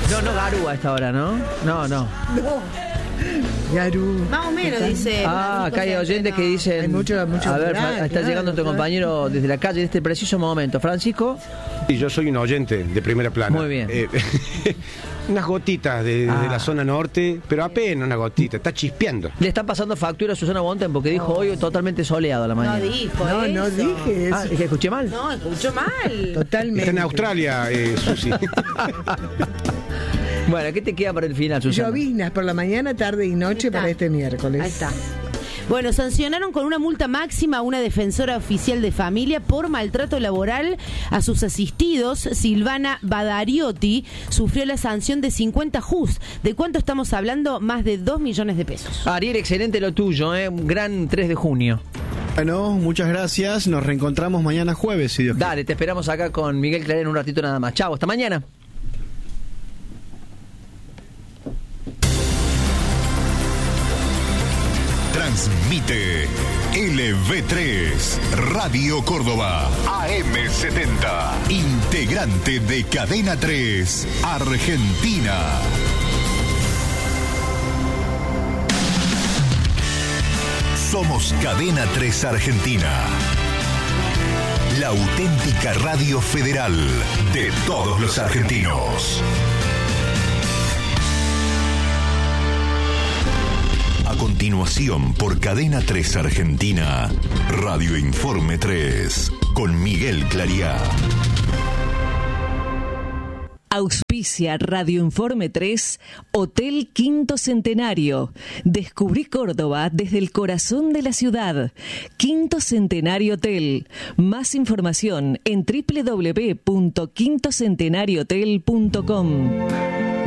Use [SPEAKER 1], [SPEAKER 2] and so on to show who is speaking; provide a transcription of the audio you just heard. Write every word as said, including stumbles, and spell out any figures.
[SPEAKER 1] No, no Garú a esta hora, ¿no? No, no.
[SPEAKER 2] No.
[SPEAKER 3] Garú.
[SPEAKER 2] Más o menos, dice.
[SPEAKER 1] Ah, acá hay oyentes que dicen...
[SPEAKER 3] Hay mucho- mucho
[SPEAKER 1] a ver,
[SPEAKER 3] plural,
[SPEAKER 1] está
[SPEAKER 3] claro,
[SPEAKER 1] llegando tu
[SPEAKER 3] claro.
[SPEAKER 1] compañero desde la calle en este preciso momento. Francisco.
[SPEAKER 4] Y yo soy un oyente de primera plana.
[SPEAKER 1] Muy bien.
[SPEAKER 4] Eh, unas gotitas de, de
[SPEAKER 1] Ah.
[SPEAKER 4] la zona norte, pero apenas una gotita, está chispeando.
[SPEAKER 1] Le están pasando factura a Susana Bonten porque dijo hoy totalmente soleado a la
[SPEAKER 2] No
[SPEAKER 1] mañana.
[SPEAKER 2] dijo
[SPEAKER 3] No,
[SPEAKER 2] eso.
[SPEAKER 3] no dije eso.
[SPEAKER 1] Ah, ¿es que escuché mal?
[SPEAKER 2] No, escuchó mal.
[SPEAKER 3] Totalmente.
[SPEAKER 4] Está en Australia, eh, Susi.
[SPEAKER 1] Bueno, ¿qué te queda para el final, Susana?
[SPEAKER 3] Lloviznas por la mañana, tarde y noche
[SPEAKER 2] Ahí está.
[SPEAKER 3] para este miércoles.
[SPEAKER 2] Ahí está. Bueno, sancionaron con una multa máxima a una defensora oficial de familia por maltrato laboral a sus asistidos. Silvana Badariotti sufrió la sanción de cincuenta juz. ¿De cuánto estamos hablando? Más de dos millones de pesos.
[SPEAKER 1] Ariel, excelente lo tuyo, ¿eh? Un gran tres de junio.
[SPEAKER 5] Bueno, muchas gracias. Nos reencontramos mañana jueves, si Dios quiere.
[SPEAKER 1] Dale, te esperamos acá con Miguel Clarén un ratito nada más. Chau, hasta mañana.
[SPEAKER 6] Transmite L V tres, Radio Córdoba, A M setenta, integrante de Cadena tres, Argentina. Somos Cadena tres Argentina, la auténtica radio federal de todos los argentinos. A continuación, por Cadena tres Argentina, Radio Informe tres, con Miguel Clariá.
[SPEAKER 7] Auspicia Radio Informe tres, Hotel Quinto Centenario. Descubrí Córdoba desde el corazón de la ciudad. Quinto Centenario Hotel. Más información en doble u doble u doble u punto quinto centenario hotel punto com.